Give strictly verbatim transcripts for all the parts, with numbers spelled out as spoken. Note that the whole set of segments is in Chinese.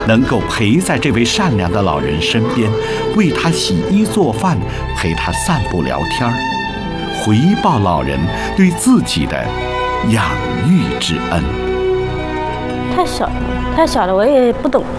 能够陪在这位善良的老人身边，为他洗衣做饭，陪他散步聊天儿，回报老人对自己的养育之恩。 太小了，太小了，我也不懂。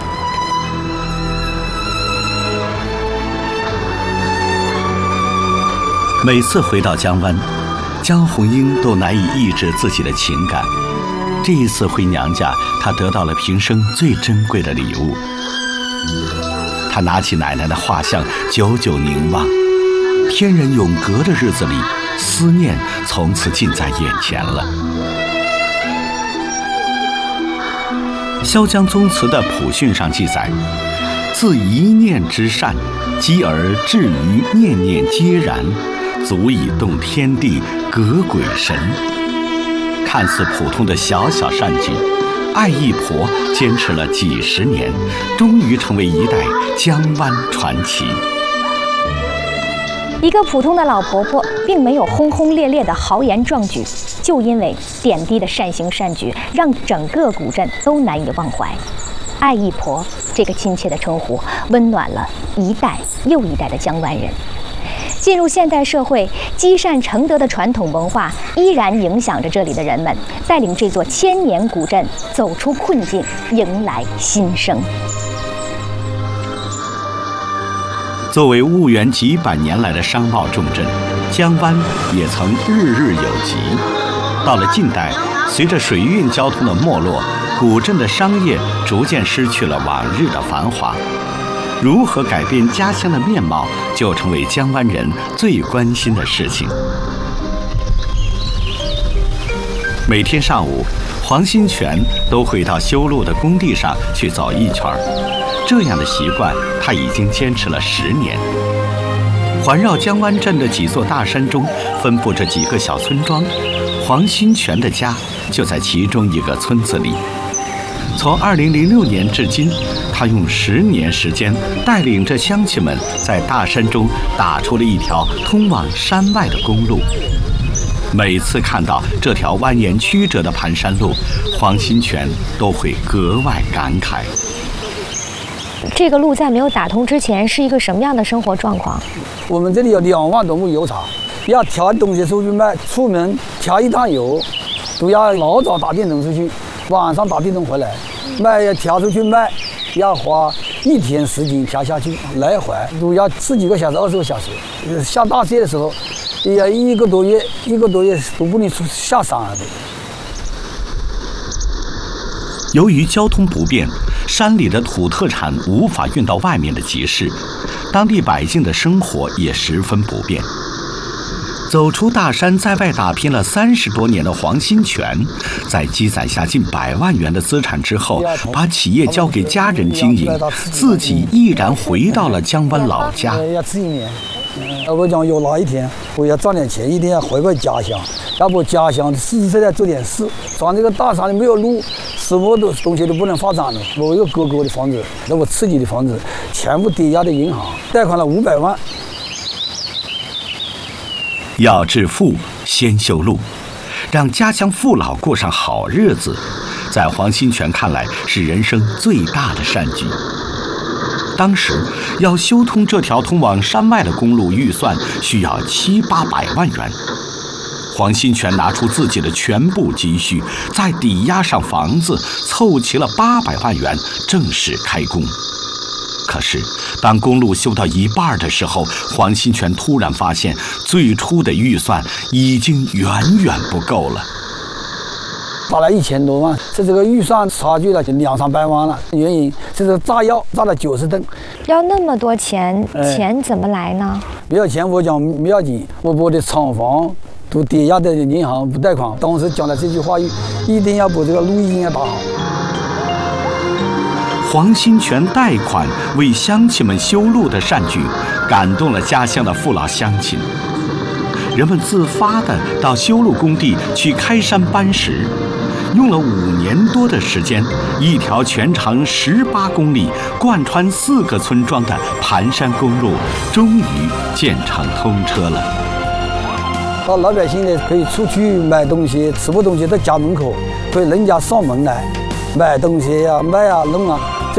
每次回到江湾，江红英都难以抑制自己的情感。这一次回娘家，她得到了平生最珍贵的礼物。她拿起奶奶的画像，久久凝望。天人永隔的日子里，思念从此近在眼前了。《潇江宗祠》的谱训上记载：自一念之善，积而至于念念皆然，足以动天地，革鬼神。看似普通的小小善举，爱一婆坚持了几十年，终于成为一代江湾传奇。 一个普通的老婆婆，并没有轰轰烈烈的豪言壮举，就因为点滴的善行善举，让整个古镇都难以忘怀。爱一婆这个亲切的称呼，温暖了一代又一代的江湾人。进入现代社会，积善成德的传统文化依然影响着这里的人们，带领这座千年古镇走出困境，迎来新生。 作为婺源几百年来的商贸重镇，江湾也曾日日有集。到了近代，随着水运交通的没落，古镇的商业逐渐失去了往日的繁华。如何改变家乡的面貌，就成为江湾人最关心的事情。每天上午，黄新全都会到修路的工地上去走一圈，这样的习惯他已经坚持了十年。环绕江湾镇的几座大山中，分布着几个小村庄，黄新全的家就在其中一个村子里。从二零零六年至今，他用十年时间带领着乡亲们在大山中打出了一条通往山外的公路。每次看到这条蜿蜒曲折的盘山路，黄新全都会格外感慨。 这个路在没有打通之前是一个什么样的生活状况？ 我们这里有两万多亩油厂，要挑东西出去卖，出门挑一趟油，都要老早打电动出去，晚上打电动回来，卖要挑出去卖，要花一天时间挑下去，来回都要十几个小时、二十个小时。下大雪的时候，要一个多月，一个多月都不能出下山了。 由于交通不便，山里的土特产无法运到外面的集市，当地百姓的生活也十分不便。走出大山，在外打拼了三十多年的黄新全，在积攒下近百万元的资产之后，把企业交给家人经营，自己毅然回到了江湾老家。 要吃一年，我讲有哪一天我要赚点钱，一定要回到家乡，要不家乡实实在在做点事。咱这个大山里没有路，什么都东西都不能发展了。我一个哥哥的房子，那我自己的房子，全部抵押的银行，贷款了五百万。 要致富，先修路，让家乡父老过上好日子，在黄新全看来是人生最大的善举。当时要修通这条通往山外的公路，预算需要七八百万元。黄新全拿出自己的全部积蓄，再抵押上房子，凑齐了八百万元，正式开工。可是，当公路修到一半的时候，黄新全突然发现，最初的预算已经远远不够了。 花了一千多万，是这个预算差距了两三百万了。原因是这个炸药炸了九十吨， 要那么多钱，钱怎么来呢？ 没有钱，我讲没要紧，我我的厂房都抵押的银行不贷款。当时讲了这句话，一定要把这个路一定要打好。 黄新全贷款为乡亲们修路的善举，感动了家乡的父老乡亲。人们自发地到修路工地去开山搬石，用了五年多的时间，一条全长十八公里、贯穿四个村庄的盘山公路，终于建成通车了。 到老百姓呢，可以出去买东西，吃不东西在家门口，可以人家上门来买东西呀、卖啊、弄啊。